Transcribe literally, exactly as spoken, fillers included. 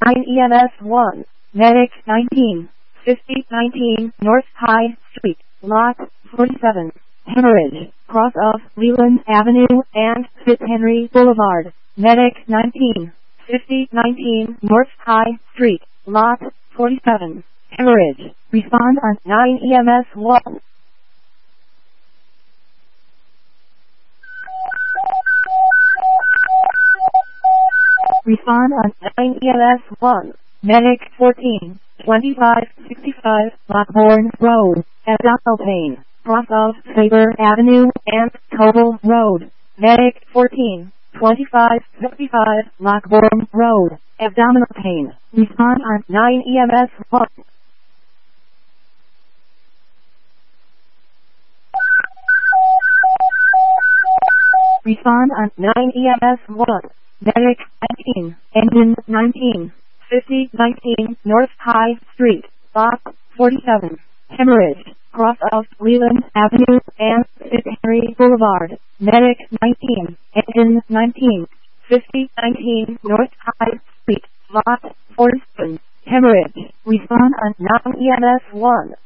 nine E M S one. Medic nineteen fifty nineteen North High Street, Lot forty-seven. Hemorrhage, cross of Leland Avenue and Fitzhenry Boulevard. Medic nineteen fifty nineteen North High Street, Lot forty-seven. Hemorrhage. Respond on nine E M S one. Respond on nine E M S one. Medic fourteen twenty-five sixty-five Lockbourne Road, Abdominal cross of Faber Avenue and Coble Road. Medic fourteen twenty-five sixty-five Lockbourne Road, Abdominal pain. Respond on nine E M S one. Respond on nine E M S one. Medic nineteen, engine nineteen, fifty nineteen North High Street, Lot forty-seven. Hemorrhage, cross of Leland Avenue and Fitzhenry Boulevard. Medic nineteen, engine nineteen, fifty nineteen North High Street, Lot forty-seven. Hemorrhage. Respond on nine E M S one.